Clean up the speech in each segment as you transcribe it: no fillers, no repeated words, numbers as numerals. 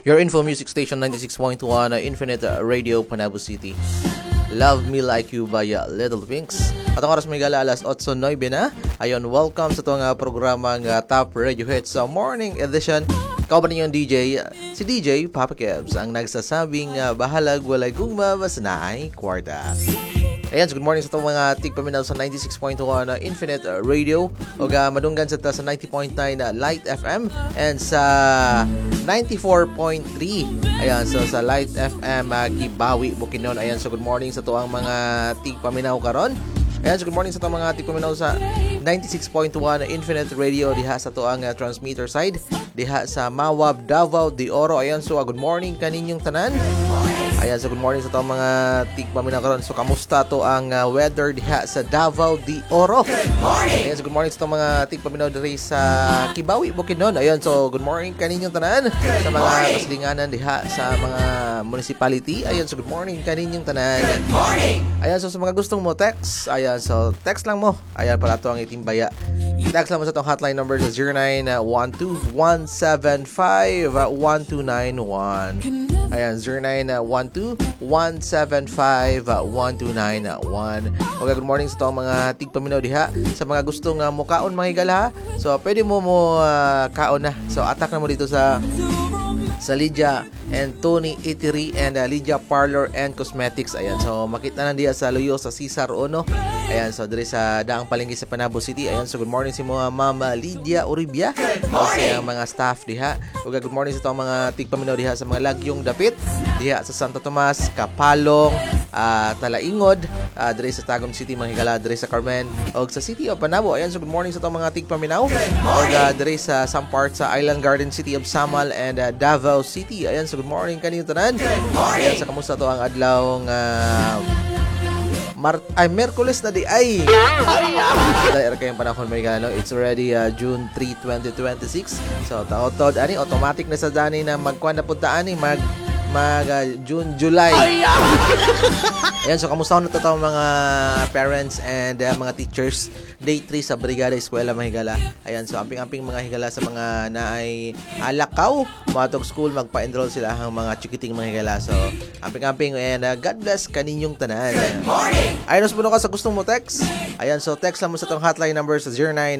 Your info music station 96.1 Infinite Radio Panabo City. Love Me Like You by Little Pinks. At ang oras may gala alas 8:09 na. Ayon, welcome sa itong programang Top Radio Hits sa morning edition. Ikaw ba ninyong DJ? Si DJ Papa Kebs ang nagsasabing bahalag walay gugma bas na ay kwarta. Ayan, so good morning sa itong mga tigpaminaw sa 96.1 Infinite Radio o madunggan sa 90.9 Light FM and sa 94.3. Ayan, so sa Light FM Kibawi, Bukidnon. Ayan, so good morning sa itong mga tigpaminaw karon. Ayan, so good morning sa itong mga tigpaminaw sa 96.1 Infinite Radio diha sa ito ang transmitter side diha sa Mawab, Davao de Oro. Ayan, so good morning kaninyong tanan. Ayan, so good morning sa itong mga tigpaminaw karon. So kamusta to ang weather diha sa Davao de Oro? Ayan, so good morning sa itong mga tigpaminaw diri sa Kibawi, Bukidnon. Ayan, so good morning kaninyong tanan sa mga kaslinganan diha sa mga municipality. Ayan, so good morning kaninyong tanan. Ayan, so sa mga gustong mo text, ayan, so text lang mo. Ayan, pala ito ang itimbaya. Text lang mo sa itong hotline number sa 0912-175-1291. Ayan, 0912-175-1291. Okay, good morning sa itong mga tigpaminaw diha. Sa mga gustong mukaon mga higala, so pwede mo kaon na. So attack na mo dito sa Lydia and Tony Eatery and Lydia Parlor and Cosmetics. Ayan, so makita na diya sa Luyo sa Cesar Uno. Ayan, so diri sa Daang Palengke sa Panabo City. Ayan, so good morning si mga Mama Lydia Uribia o sa mga staff diha. Okay, good morning sa itong mga tigpaminaw diha sa mga Lagyong Dapit diha sa Santo Tomas, Kapalong, Talaingod, diri sa Tagum City, mga higala, diri sa Carmen o sa City of Panabo. Ayan, so good morning sa itong mga tigpaminaw o diri sa some part sa Island Garden City of Samal and Davao City. Ayan, so good morning kanino tanan. Ayan, sa kamusta to ang adlawng Merkules na di ay. Dahil kayong panahon may gano. It's already June 3, 2026. So taotod ani automatic na sa dani na magkuan na punta ani mag June, July. Ayan, so kamusta na to mga parents and mga teachers? Day 3 sa Brigada Eskwela Mahigala. Ayan, so amping-amping mga higala sa mga naay alakaw, matog school, magpa-enroll sila ang mga chikiting mga higala. So amping-amping and God bless kaninyong tanan. Ayun, so ka sa gustong mo text. Ayan, so text lang mo sa tong hotline number sa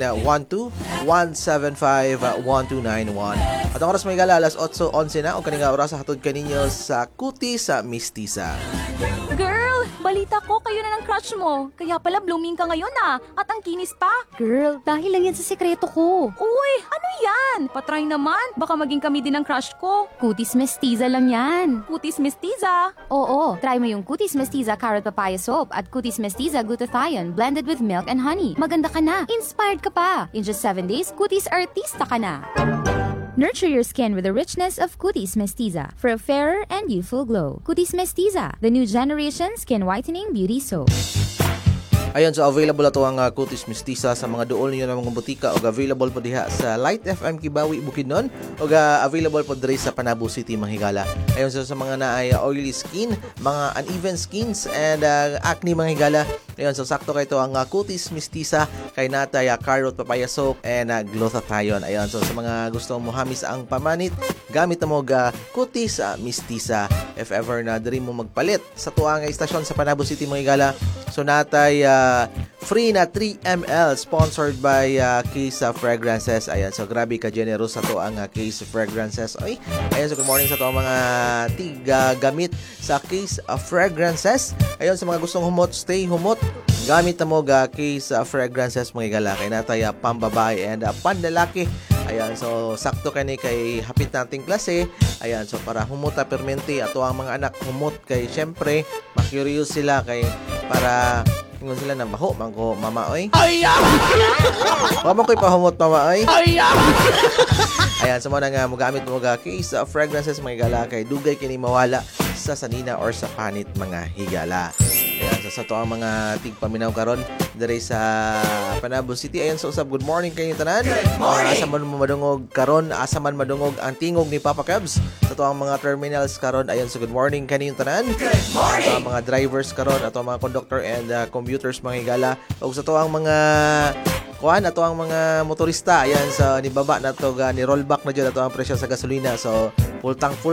0912-175-1291. At ang oras may gala, alas 8:11 na o kaninga oras sa hatod kaninyo sa Kutis sa Mistisa. Girl, balita ko kayo na ng crush mo. Kaya pala blooming ka ngayon at ang kinis pa. Girl, dahil lang yan sa sekreto ko. Uy, ano yan? Patry naman, baka maging kami din ang crush ko. Kutis Mestiza lang yan. Kutis Mestiza? Oo, try mo yung Kutis Mestiza Carrot Papaya Soap at Kutis Mestiza Glutathione blended with milk and honey. Maganda ka na, inspired ka pa. In just 7 days, Kutis artista ka na. Nurture your skin with the richness of Kutis Mestiza for a fairer and youthful glow. Kutis Mestiza, the new generation skin whitening beauty soap. Ayan, so available ito ang Kutis Mestiza sa mga dool niyo ng mga butika o available po diha sa Light FM Kibawi, Bukidnon o available po diri sa Panabo City, Mahigala. Ayan, so sa mga naay oily skin, mga uneven skins and acne, mga higala. Ayan, so sakto kay ito ang Kutis Mestiza kay natay Carrot Papaya Soap and Glutathione. Ayan, so sa mga gusto mo hamis ang pamanit, gamit mo Kutis Mestiza. If ever na diri mo magpalit sa tuang istasyon sa Panabo City, Mahigala, so natay free na 3 ml sponsored by Case Fragrances. Ayan, so grabe ka generous sa to ang Case Fragrances. Oy, ayan, so good morning sa to mga tiga gamit sa Case Fragrances. Ayan, sa mga gustong humot, stay humot, gamit na mo Case Fragrances, mga igala kay natay pambabae and pandalaki. Ayan, so sakto kani kay hapit nating klase. Ayan, so para humuta permente ato ang mga anak humot kay syempre ma-curious sila kay para ingon sila na baho mangko mama oy. Mama ko'y pahumot mama oy. Ayan, so mo na nga mogamit mo Case Fragrances, mga higala kay dugay kini mawala sa sanina or sa panit, mga higala. Ayan, so sa to ang mga tigpaminaw karon diri sa Panabo City. Ayan, so usab good morning kayo tanan. Asa man madungog karon, asa man madungog ang tingog ni Papa Kebs sa to ang mga terminals karon. Ayan, so good morning kaniyong tanan. Sa mga drivers karon, ato ang mga conductor and commuters, mga higala, ug sa to ang mga kuan ato ang mga motorista. Ayan, sa nibaba na to ni rollback na jud ato ang presyo sa gasolina. So full tank full